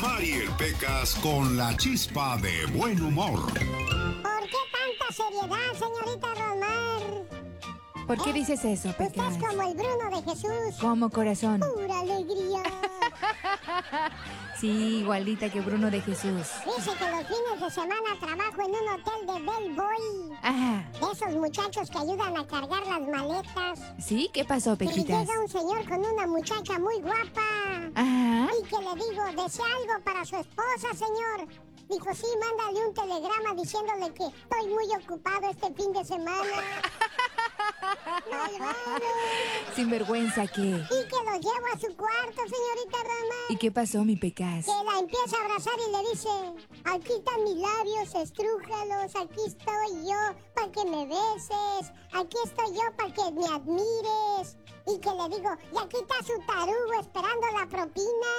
Mariel Pecas con la chispa de buen humor. ¿Por qué tanta seriedad, señorita Rosmar? ¿Por qué dices eso, Usted Pecas? es como el Bruno de Jesús. ¿Cómo, corazón? Pura alegría. Sí, igualita que Bruno de Jesús. Dice que los fines de semana trabajo en un hotel de bellboy. Ajá. De esos muchachos que ayudan a cargar las maletas. ¿Sí? ¿Qué pasó, Y Pequitas? llega un señor con una muchacha muy guapa. Ajá. Y que le digo, ¿desea algo para su esposa, señor? Dijo, sí, mándale un telegrama diciéndole que estoy muy ocupado este fin de semana. Malvado. Sinvergüenza, ¿qué? Y que lo llevo a su cuarto, señorita Roma. ¿Y qué pasó, mi Pecas? Que la empieza a abrazar y le dice, aquí están mis labios, estrújalos, aquí estoy yo para que me beses, aquí estoy yo para que me admires. Y que le digo, y aquí está su tarugo esperando la propina.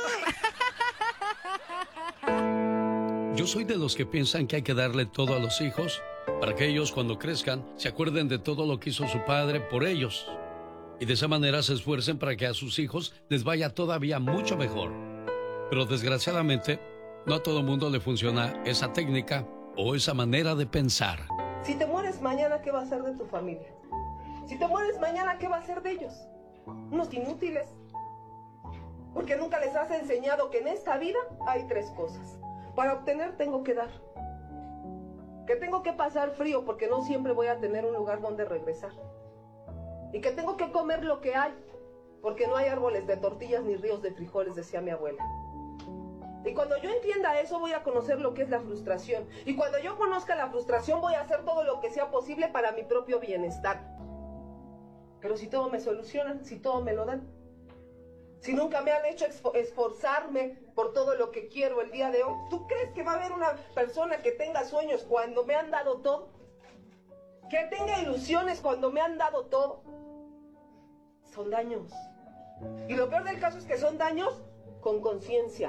Yo soy de los que piensan que hay que darle todo a los hijos para que ellos cuando crezcan se acuerden de todo lo que hizo su padre por ellos y de esa manera se esfuercen para que a sus hijos les vaya todavía mucho mejor. Pero desgraciadamente no a todo mundo le funciona esa técnica o esa manera de pensar. Si te mueres mañana, ¿qué va a ser de tu familia? Si te mueres mañana, ¿qué va a ser de ellos? Unos inútiles. Porque nunca les has enseñado que en esta vida hay tres cosas. Para obtener tengo que dar. Que tengo que pasar frío porque no siempre voy a tener un lugar donde regresar. Y que tengo que comer lo que hay porque no hay árboles de tortillas ni ríos de frijoles, decía mi abuela. Y cuando yo entienda eso voy a conocer lo que es la frustración. Y cuando yo conozca la frustración voy a hacer todo lo que sea posible para mi propio bienestar. Pero si todo me solucionan, si todo me lo dan, si nunca me han hecho esforzarme por todo lo que quiero el día de hoy, ¿tú crees que va a haber una persona que tenga sueños cuando me han dado todo? Que tenga ilusiones cuando me han dado todo. Son daños. Y lo peor del caso es que son daños con conciencia.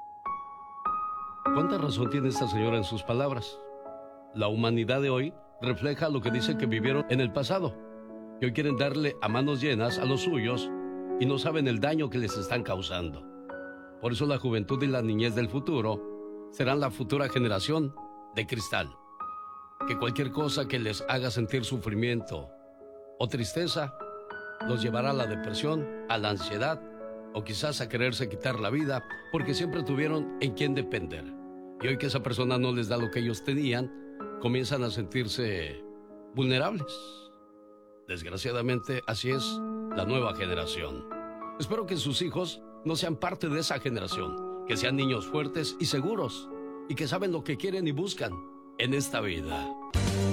¿Cuánta razón tiene esta señora en sus palabras? La humanidad de hoy refleja lo que dicen que vivieron en el pasado. Y hoy quieren darle a manos llenas a los suyos y no saben el daño que les están causando. Por eso la juventud y la niñez del futuro serán la futura generación de cristal. Que cualquier cosa que les haga sentir sufrimiento o tristeza los llevará a la depresión, a la ansiedad o quizás a quererse quitar la vida porque siempre tuvieron en quién depender. Y hoy que esa persona no les da lo que ellos tenían, comienzan a sentirse vulnerables. Desgraciadamente, así es la nueva generación. Espero que sus hijos no sean parte de esa generación, que sean niños fuertes y seguros, y que saben lo que quieren y buscan en esta vida.